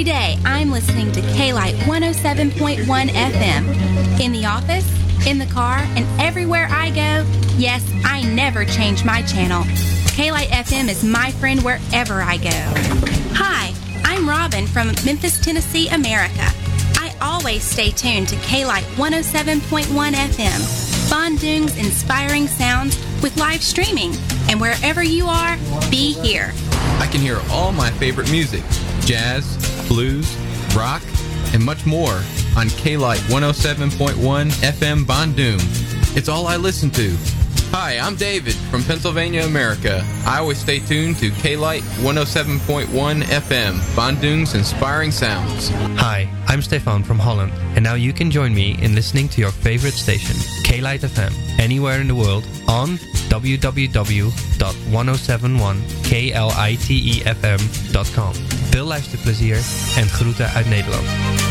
day, I'm listening to K-Light 107.1 FM. In the office, in the car, and everywhere I go, yes, I never change my channel. K-Light FM is my friend wherever I go. Hi, I'm Robin from Memphis, Tennessee, America. I always stay tuned to K-Light 107.1 FM. Bandung's inspiring sounds with live streaming. And wherever you are, be here. I can hear all my favorite music, jazz, blues, rock, and much more on K-Light 107.1 FM Bandung. It's all I listen to. Hi, I'm David from Pennsylvania, America. I always stay tuned to K-Light 107.1 FM, Bandung's inspiring sounds. Hi, I'm Stefan from Holland, and now you can join me in listening to your favorite station, K-Light FM, anywhere in the world on www.1071klitefm.com. Veel luisterplezier en groeten uit Nederland.